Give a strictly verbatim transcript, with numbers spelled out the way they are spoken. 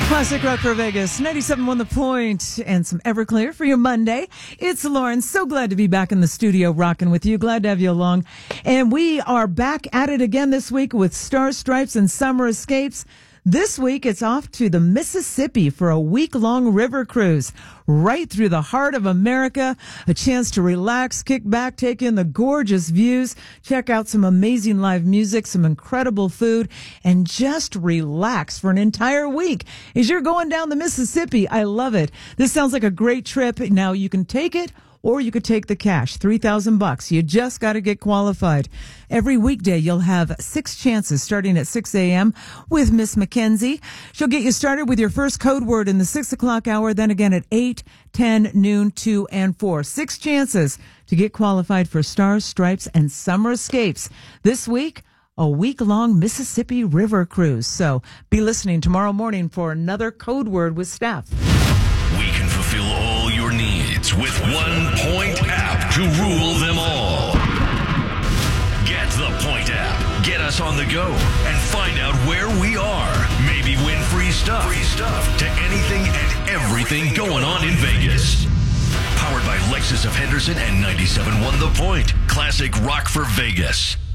Classic Rock for Vegas, ninety-seven point one The Point, and some Everclear for your Monday. It's Lauren. So glad to be back in the studio rocking with you. Glad to have you along. And we are back at it again this week with Stars, Stripes, and Summer Escapes. This week, it's off to the Mississippi for a week-long river cruise right through the heart of America. A chance to relax, kick back, take in the gorgeous views, check out some amazing live music, some incredible food, and just relax for an entire week. As you're going down the Mississippi, I love it. This sounds like a great trip. Now, you can take it, or you could take the cash, three thousand bucks. You just got to get qualified. Every weekday, you'll have six chances starting at six a.m. with Miss Mackenzie. She'll get you started with your first code word in the six o'clock hour, then again at eight, ten, noon, two, and four. Six chances to get qualified for Stars, Stripes, and Summer Escapes. This week, a week-long Mississippi River cruise. So be listening tomorrow morning for another code word with staff. We can fulfill all your needs with one Point app to rule them all. Get the Point app. Get us on the go and find out where we are. Maybe win free stuff. Free stuff to anything and everything going on in Vegas. Powered by Lexus of Henderson and ninety-seven point one The Point. Classic rock for Vegas.